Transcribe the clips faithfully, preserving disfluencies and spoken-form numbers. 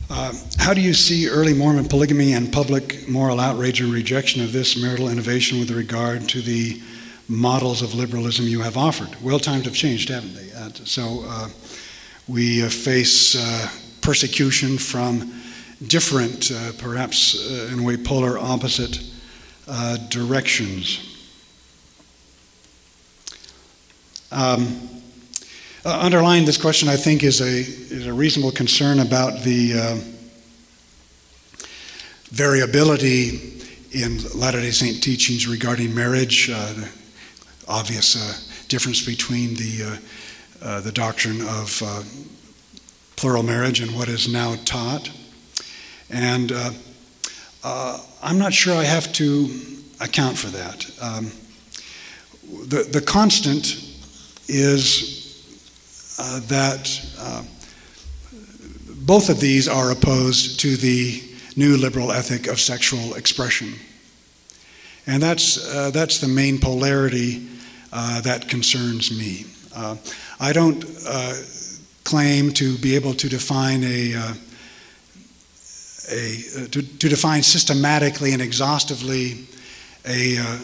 Uh, how do you see early Mormon polygamy and public moral outrage and rejection of this marital innovation with regard to the models of liberalism you have offered? Well, times have changed, haven't they? Uh, so uh, we uh, face uh, persecution from different, uh, perhaps uh, in a way polar opposite uh, directions. Um, uh, underlying this question, I think, is a, is a reasonable concern about the uh, variability in Latter-day Saint teachings regarding marriage, uh, the obvious uh, difference between the, uh, uh, the doctrine of uh, plural marriage and what is now taught. And uh, uh, I'm not sure I have to account for that. Um, the, the constant is uh, that uh, both of these are opposed to the new liberal ethic of sexual expression. And that's, uh, that's the main polarity uh, that concerns me. Uh, I don't uh, claim to be able to define a, uh, a uh, to, to define systematically and exhaustively a uh,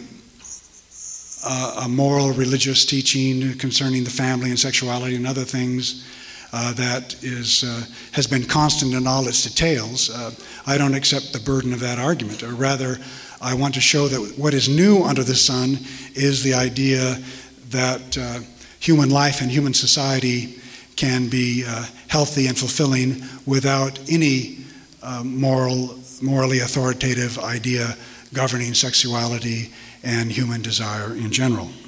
a moral religious teaching concerning the family and sexuality and other things uh, that is uh, has been constant in all its details. Uh, I don't accept the burden of that argument, or rather, I want to show that what is new under the sun is the idea that uh, human life and human society can be uh, healthy and fulfilling without any uh, moral, morally authoritative idea governing sexuality and human desire in general.